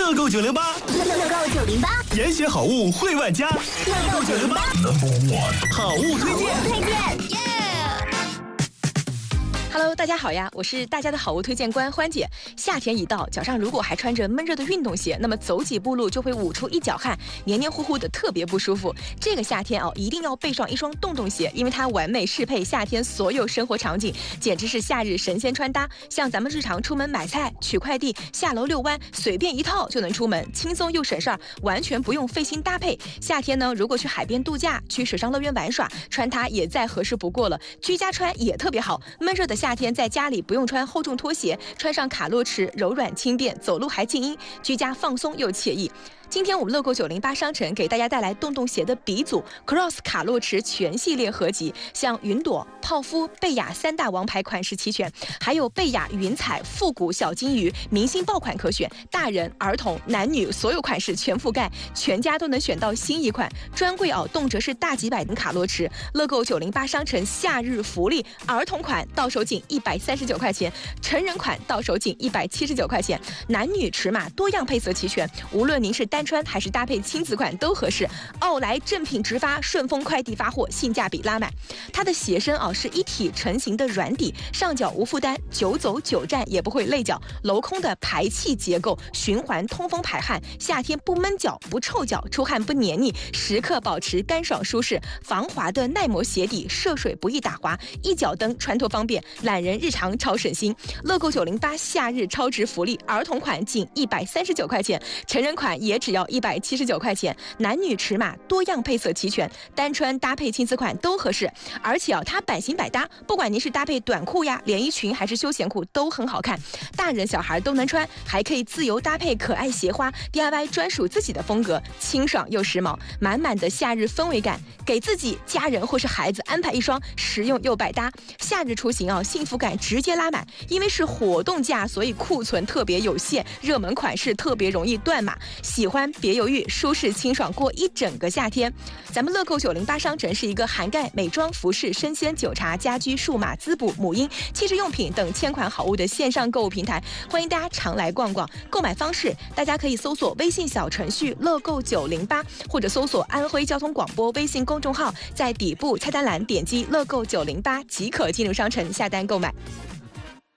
乐购908， 乐购908， 严选好物惠万家。乐购908 ，No.1 好物推荐。 Hello， 大家好呀，我是大家的好物推荐官欢姐。夏天一到，脚上如果还穿着闷热的运动鞋，那么走几步路就会捂出一脚汗，黏黏糊糊的，特别不舒服。这个夏天一定要备上一双洞洞鞋，因为它完美适配夏天所有生活场景，简直是夏日神仙穿搭。像咱们日常出门买菜、取快递、下楼遛弯，随便一套就能出门，轻松又省事儿，完全不用费心搭配。夏天呢，如果去海边度假、去水上乐园玩耍，穿它也再合适不过了。居家穿也特别好，闷热的夏天在家里不用穿厚重拖鞋，穿上卡洛驰柔软轻便，走路还静音，居家放松又惬意。今天我们乐购908商城给大家带来洞洞鞋的鼻祖 Cross 卡洛驰全系列合集，像云朵、泡芙、贝雅3大王牌款式齐全，还有贝雅云彩、复古小金鱼明星爆款可选，大人、儿童、男女所有款式全覆盖，全家都能选到心仪款。专柜动辄是大几百的卡洛驰。乐购908商城夏日福利，儿童款到手仅139块钱，成人款到手仅179块钱，男女尺码多样配色齐全，无论您是单穿还是搭配亲子款都合适。奥莱正品直发，顺丰快递发货，性价比拉满。它的鞋身是一体成型的软底，上脚无负担，久走久站也不会累脚。镂空的排气结构，循环通风排汗，夏天不闷脚不臭脚，出汗不黏腻，时刻保持干爽舒适。防滑的耐磨鞋底，涉水不易打滑，一脚蹬穿脱方便，懒人日常超省心。乐购908夏日超值福利，儿童款仅139块钱，成人款也只要179块钱，男女尺码多样配色齐全，单穿搭配亲子款都合适。而且它版型百搭，不管您是搭配短裤呀、连衣裙还是休闲裤都很好看，大人小孩都能穿，还可以自由搭配可爱鞋花 ，DIY 专属自己的风格，清爽又时髦，满满的夏日氛围感。给自己、家人或是孩子安排一双实用又百搭，夏日出行幸福感直接拉满。因为是活动价，所以库存特别有限，热门款式特别容易断码。喜欢别犹豫，舒适清爽过一整个夏天。咱们乐购908商城是一个涵盖美妆、服饰、生鲜、酒茶、家居、数码、滋补、母婴、汽车用品等千款好物的线上购物平台，欢迎大家常来逛逛。购买方式，大家可以搜索微信小程序乐购908，或者搜索安徽交通广播微信公众号，在底部菜单栏点击乐购908即可进入商城下单购买。